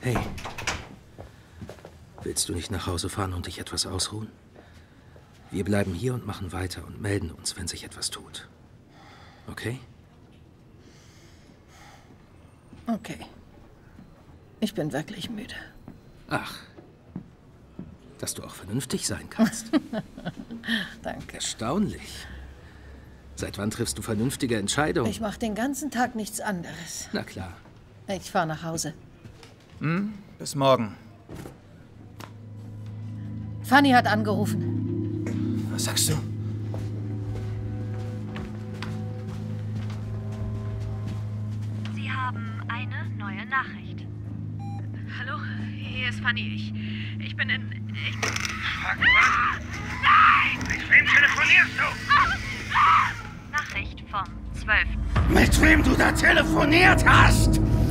Hey, willst du nicht nach Hause fahren und dich etwas ausruhen? Wir bleiben hier und machen weiter und melden uns, wenn sich etwas tut. Okay? Okay. Ich bin wirklich müde. Ach, dass du auch vernünftig sein kannst. Danke. Erstaunlich. Seit wann triffst du vernünftige Entscheidungen? Ich mache den ganzen Tag nichts anderes. Na klar. Ich fahre nach Hause. Bis morgen. Fanny hat angerufen. Was sagst du? Sie haben eine neue Nachricht. Hallo, hier ist Fanny. Ich bin in... Fuck, was? Nein! Mit wem telefonierst du? Nachricht vom 12. Mit wem du da telefoniert hast?